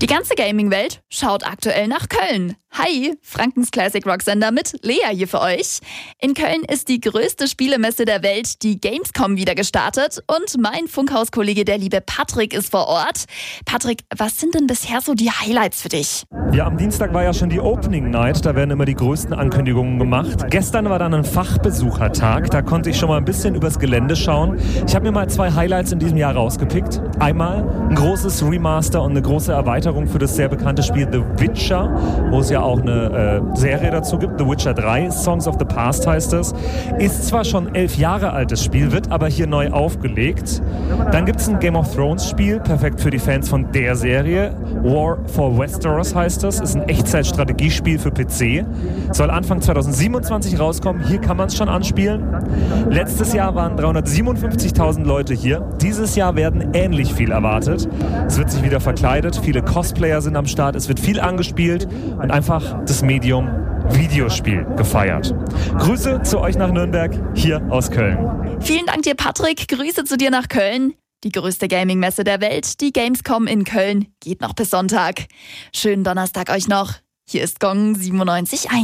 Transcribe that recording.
Die ganze Gaming-Welt schaut aktuell nach Köln. Hi, Frankens Classic Rock Sender mit Lea hier für euch. In Köln ist die größte Spielemesse der Welt, die Gamescom, wieder gestartet. Und mein Funkhauskollege, der liebe Patrick, ist vor Ort. Patrick, was sind denn bisher so die Highlights für dich? Ja, am Dienstag war ja schon die Opening Night. Da werden immer die größten Ankündigungen gemacht. Gestern war dann ein Fachbesuchertag. Da konnte ich schon mal ein bisschen übers Gelände schauen. Ich habe mir mal 2 Highlights in diesem Jahr rausgepickt. Einmal ein großes Remaster und eine große Erweiterung für das sehr bekannte Spiel The Witcher, wo es ja auch eine Serie dazu gibt. The Witcher 3, Songs of the Past heißt es. Ist zwar schon 11 Jahre altes Spiel, wird aber hier neu aufgelegt. Dann gibt es ein Game of Thrones Spiel, perfekt für die Fans von der Serie. War for Westeros heißt es. Ist ein Echtzeitstrategiespiel für PC. Soll Anfang 2027 rauskommen. Hier kann man es schon anspielen. Letztes Jahr waren 357.000 Leute hier. Dieses Jahr werden ähnlich viel erwartet. Es wird sich wieder verkleidet. Viele Cosplayer sind am Start. Es wird viel angespielt und einfach das Medium Videospiel gefeiert. Grüße zu euch nach Nürnberg, hier aus Köln. Vielen Dank dir, Patrick. Grüße zu dir nach Köln. Die größte Gaming-Messe der Welt, die Gamescom in Köln, geht noch bis Sonntag. Schönen Donnerstag euch noch. Hier ist Gong 97.1.